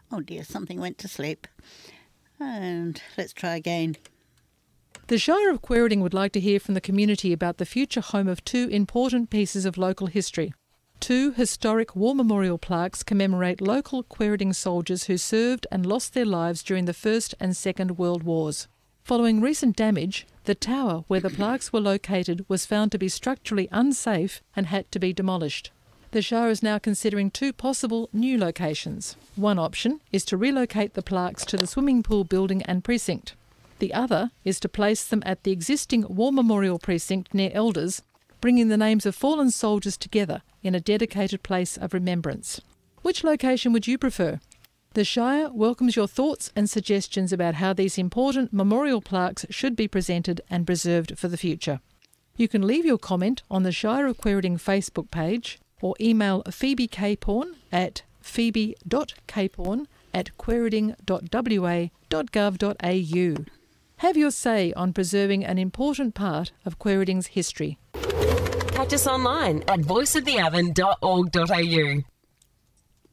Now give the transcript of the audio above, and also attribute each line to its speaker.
Speaker 1: Oh dear, something went to sleep. And let's try again.
Speaker 2: The Shire of Quairading would like to hear from the community about the future home of two important pieces of local history. Two historic war memorial plaques commemorate local Quairading soldiers who served and lost their lives during the First and Second World Wars. Following recent damage, the tower where the plaques were located was found to be structurally unsafe and had to be demolished. The Shire is now considering two possible new locations. One option is to relocate the plaques to the swimming pool building and precinct. The other is to place them at the existing War Memorial Precinct near Elders, bringing the names of fallen soldiers together in a dedicated place of remembrance. Which location would you prefer? The Shire welcomes your thoughts and suggestions about how these important memorial plaques should be presented and preserved for the future. You can leave your comment on the Shire of Quairading Facebook page or email Phoebe Capehorn at phoebe.capehorn@quairading.wa.gov.au. Have your say on preserving an important part of Quairading's history.
Speaker 3: Catch us online at voiceoftheoven.org.au.